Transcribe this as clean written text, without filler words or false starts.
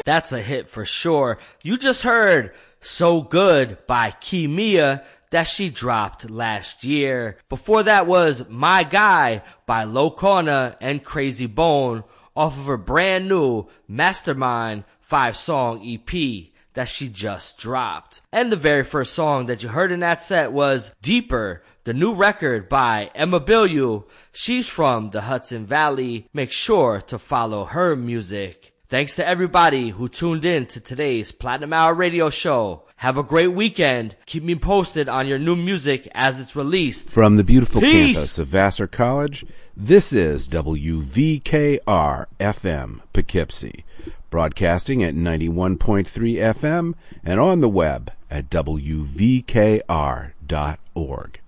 That's a hit for sure. You just heard So Good by Kimia that she dropped last year. Before that was My Guy by Locona and Crazy Bone off of her brand new Mastermind 5-song EP that she just dropped. And the very first song that you heard in that set was Deeper, the new record by Emma Bilyeu. She's from the Hudson Valley. Make sure to follow her music. Thanks to everybody who tuned in to today's Platinum Hour radio show. Have a great weekend. Keep me posted on your new music as it's released. From the beautiful Peace. campus of Vassar College, this is WVKR-FM Poughkeepsie, broadcasting at 91.3 FM and on the web at WVKR.org.